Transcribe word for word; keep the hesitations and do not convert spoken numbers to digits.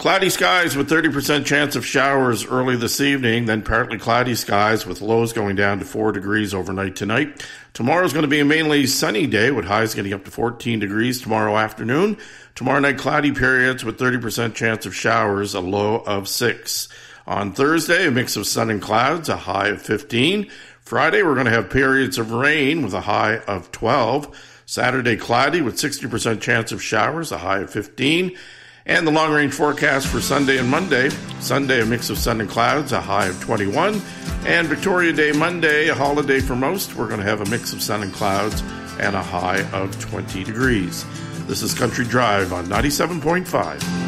Cloudy skies with thirty percent chance of showers early this evening, then partly cloudy skies with lows going down to four degrees overnight tonight. Tomorrow's going to be a mainly sunny day with highs getting up to fourteen degrees tomorrow afternoon. Tomorrow night, cloudy periods with thirty percent chance of showers, a low of six. On Thursday, a mix of sun and clouds, a high of fifteen. Friday, we're going to have periods of rain with a high of twelve. Saturday, cloudy with sixty percent chance of showers, a high of fifteen. And the long-range forecast for Sunday and Monday. Sunday, a mix of sun and clouds, a high of twenty-one. And Victoria Day Monday, a holiday for most. We're going to have a mix of sun and clouds and a high of twenty degrees. This is Country Drive on ninety-seven point five.